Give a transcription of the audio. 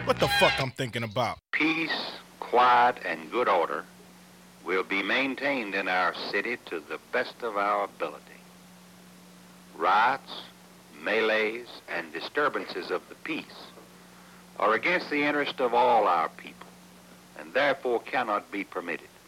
What the fuck I'm thinking about? Peace, quiet, and good order will be maintained in our city to the best of our ability. Riots, melees, and disturbances of the peace are against the interest of all our people, and therefore cannot be permitted.